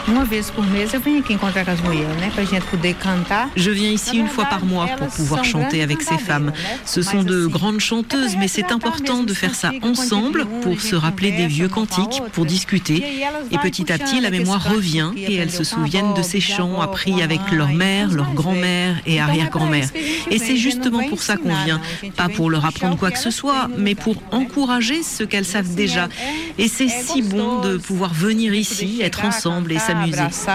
Je viens ici une fois par mois pour pouvoir chanter avec ces femmes. Ce sont de grandes chanteuses, mais c'est important de faire ça ensemble pour se rappeler des vieux cantiques, pour discuter. Et petit à petit, la mémoire revient et elles se souviennent de ces chants appris avec leur mère, leur grand-mère et arrière-grand-mère. Et c'est justement pour ça qu'on vient, pas pour leur apprendre quoi que ce soit, mais pour encourager ce qu'elles savent déjà. Et c'est si bon de pouvoir venir ici, être ensemble et s'amuser.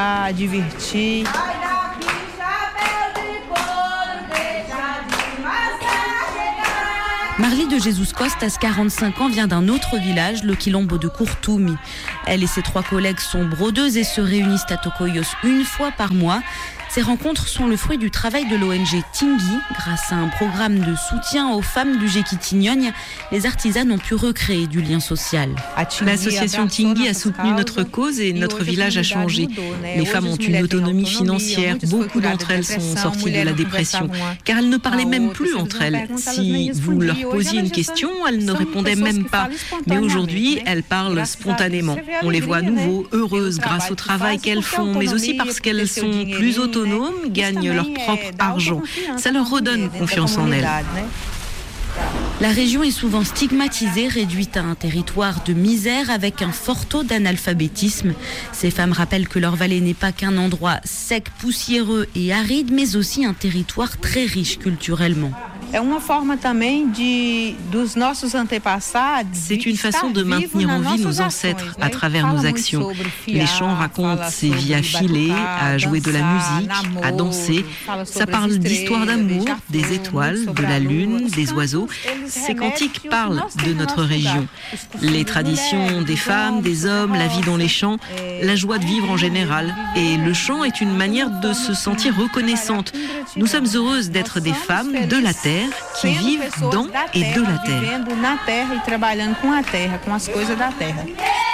Marli de Jesus Costas, 45 ans, vient d'un autre village, le Quilombo de Courtoumi. Elle et ses 3 collègues sont brodeuses et se réunissent à Tocoyos une fois par mois. Ces rencontres sont le fruit du travail de l'ONG Tingui. Grâce à un programme de soutien aux femmes du Jequitinhonha, les artisanes ont pu recréer du lien social. L'association Tingui a soutenu notre cause et notre village a changé. Les femmes ont une autonomie financière. Beaucoup d'entre elles sont sorties de la dépression, car elles ne parlaient même plus entre elles. Si vous leur posiez une question, elles ne répondaient même pas. Mais aujourd'hui, elles parlent spontanément. On les voit à nouveau heureuses grâce au travail qu'elles font, mais aussi parce qu'elles sont plus autonomes, gagnent leur propre argent. Ça leur redonne confiance en elles. La région est souvent stigmatisée, réduite à un territoire de misère avec un fort taux d'analphabétisme. Ces femmes rappellent que leur vallée n'est pas qu'un endroit sec, poussiéreux et aride, mais aussi un territoire très riche culturellement. C'est une façon de maintenir en vie nos ancêtres à travers nos actions. Les chants racontent ces vies à filer, à jouer de la musique, à danser. Ça parle d'histoire d'amour, des étoiles, de la lune, des oiseaux. Ces cantiques parlent de notre région. Les traditions des femmes, des hommes, la vie dans les champs, la joie de vivre en général. Et le chant est une manière de se sentir reconnaissante. Nous sommes heureuses d'être des femmes de la terre qui vivent dans et de la terre.